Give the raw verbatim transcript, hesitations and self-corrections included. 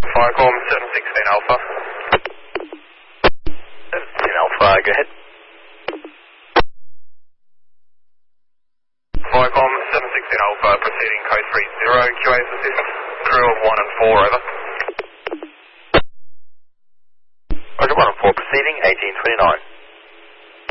Firecom seven sixteen Alpha. seven sixteen Alpha, go ahead. Firecom seven sixteen Alpha, proceeding code three zero, Q A assist, crew of one and four, over. Roger, one and four, proceeding, eighteen twenty-nine.